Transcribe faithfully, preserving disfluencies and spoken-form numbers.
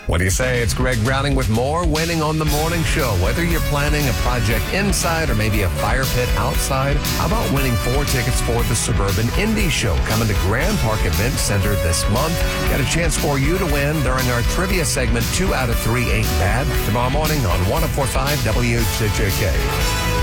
What do you say? It's Greg Browning with more Winning on the Morning Show. Whether you're planning a project inside or maybe a fire pit outside, how about winning four tickets for the Suburban Indie Show coming to Grand Park Event Center this month? Got a chance for you to win during our trivia segment, Two Out of Three Ain't Bad, tomorrow morning on one oh four point five W H J K.